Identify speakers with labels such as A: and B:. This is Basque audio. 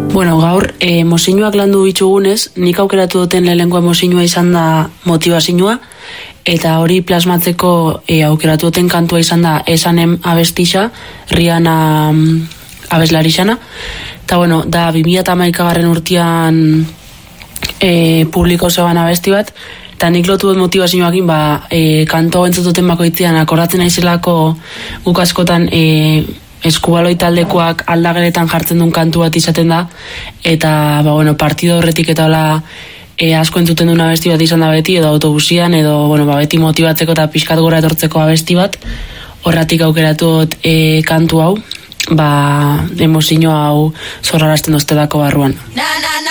A: Bueno, gaur, mozioak landu ditugunez, nik aukeratu duten lehenengo mozioa izan da motivazioa, eta hori plasmatzeko aukeratu duten kantua izan da Esanem abestixa, Rihanna abeslari xana. Eta bueno, da 2011 urtean publiko zegoen abesti bat, eta nik lotu dut motivazioakin, kanto entzututen bakoitzean akordatzen naizelako guk askotan eskubaloi taldekoak aldageretan jartzen duen kantu bat izaten da, eta partido horretik eta hola asko entzuten duen abesti bat izan da beti, edo autobusian, edo beti motibatzeko eta pixkat gora etortzeko abesti bat. Horratik aukeratu dut kantu hau, emozio hau zorrarazten doztedako barruan.